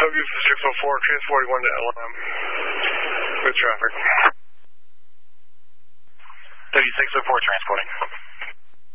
W604, transporting 1 to LM. Good traffic. W604 transporting.